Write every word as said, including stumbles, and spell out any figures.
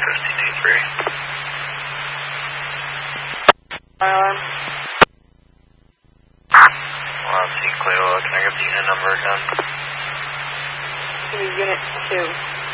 fifty-two three. Alarm. one C Cleo, can I get the unit number again? Give me unit two.